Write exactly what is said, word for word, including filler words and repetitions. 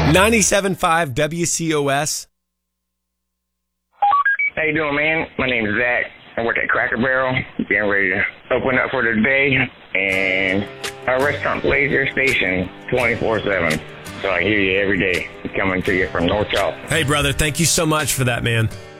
ninety-seven point five W C O S. How you doing, man? My name is Zach. I work at Cracker Barrel. Getting ready to open up for the day. And our restaurant plays your station twenty-four seven. So I hear you every day coming to you from North Charleston. Hey, brother, thank you so much for that, man.